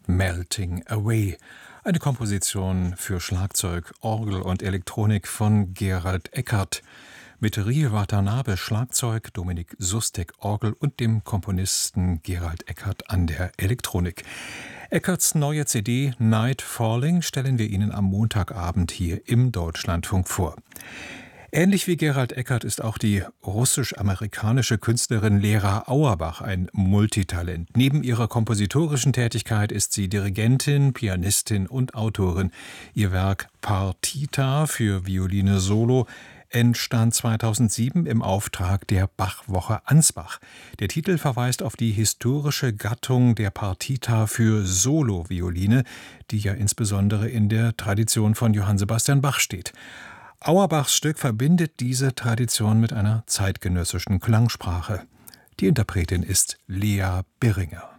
Melting Away, eine Komposition für Schlagzeug, Orgel und Elektronik von Gerald Eckert, mit Rie Watanabe Schlagzeug, Dominik Sustek Orgel und dem Komponisten Gerald Eckert an der Elektronik. Eckerts neue CD Night Falling stellen wir Ihnen am Montagabend hier im Deutschlandfunk vor. Ähnlich wie Gerald Eckert ist auch die russisch-amerikanische Künstlerin Lera Auerbach ein Multitalent. Neben ihrer kompositorischen Tätigkeit ist sie Dirigentin, Pianistin und Autorin. Ihr Werk Partita für Violine Solo entstand 2007 im Auftrag der Bachwoche Ansbach. Der Titel verweist auf die historische Gattung der Partita für Solo-Violine, die ja insbesondere in der Tradition von Johann Sebastian Bach steht. Auerbachs Stück verbindet diese Tradition mit einer zeitgenössischen Klangsprache. Die Interpretin ist Lea Birringer.